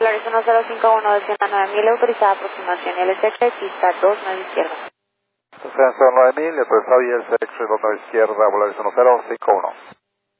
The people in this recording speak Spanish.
Flores 1051 de 9000, autorizada aproximación LSX, pista 29 izquierda. Descenso 9000, autorizado y LSX 29 izquierda, Volaris 1051.